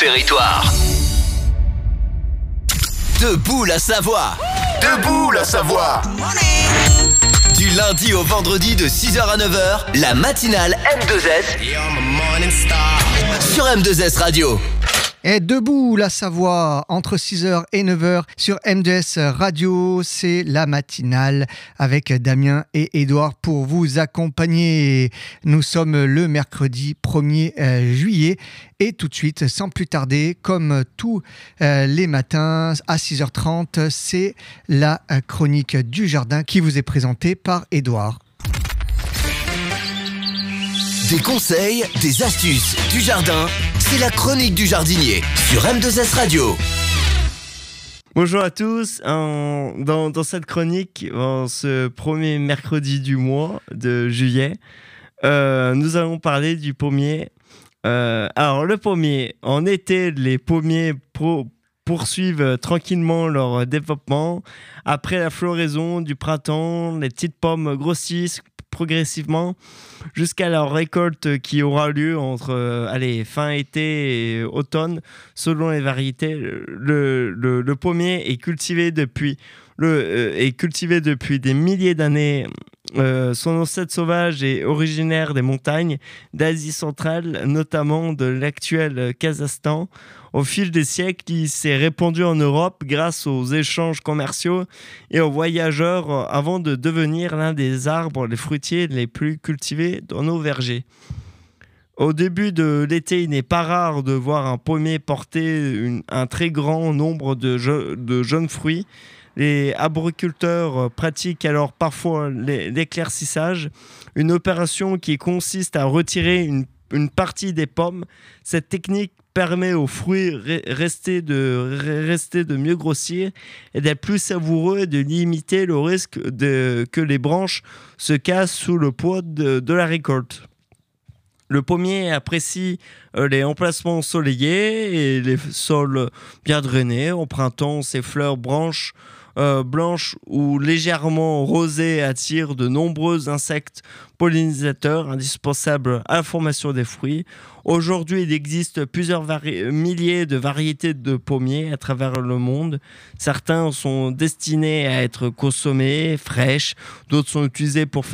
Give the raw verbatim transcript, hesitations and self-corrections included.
territoire. Debout la Savoie. Debout la Savoie. Du lundi au vendredi de six heures à neuf heures, la matinale M deux S sur M deux S Radio. Et debout la Savoie, entre six heures et neuf heures sur M deux S Radio, c'est la matinale avec Damien et Édouard pour vous accompagner. Nous sommes le mercredi premier juillet et tout de suite, sans plus tarder, comme tous les matins à six heures trente, c'est la chronique du jardin qui vous est présentée par Édouard. Des conseils, des astuces, du jardin, c'est la chronique du jardinier sur M deux S Radio. Bonjour à tous, en, dans, dans cette chronique, en ce premier mercredi du mois de juillet, euh, nous allons parler du pommier. Euh, alors le pommier, en été, les pommiers pro, poursuivent tranquillement leur développement. Après la floraison du printemps, les petites pommes grossissent progressivement jusqu'à leur récolte qui aura lieu entre euh, allez, fin été et automne selon les variétés. Le, le, le pommier est cultivé depuis, le, euh, est cultivé depuis des milliers d'années. Euh, son ancêtre sauvage est originaire des montagnes d'Asie centrale, notamment de l'actuel Kazakhstan. Au fil des siècles, il s'est répandu en Europe grâce aux échanges commerciaux et aux voyageurs avant de devenir l'un des arbres, les fruitiers les plus cultivés dans nos vergers. Au début de l'été, il n'est pas rare de voir un pommier porter une, un très grand nombre de, je, de jeunes fruits. Les arboriculteurs pratiquent alors parfois l'éclaircissage, une opération qui consiste à retirer une, une partie des pommes. Cette technique permet aux fruits rester de, rester de mieux grossir et d'être plus savoureux et de limiter le risque de, que les branches se cassent sous le poids de, de la récolte. Le pommier apprécie les emplacements ensoleillés et les sols bien drainés. Au printemps, ses fleurs branches Euh, blanches ou légèrement rosées attirent de nombreux insectes pollinisateurs indispensables à la formation des fruits. Aujourd'hui, il existe plusieurs vari- milliers de variétés de pommiers à travers le monde. Certains sont destinés à être consommés fraîches, d'autres sont utilisés pour